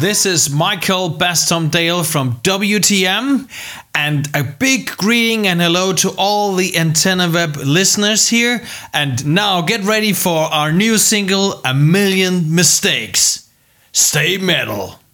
This is Michael Bastomdale from WTM, and a big greeting and hello to all the Antenna Web listeners here. And now get ready for our new single, A Million Mistakes. Stay metal.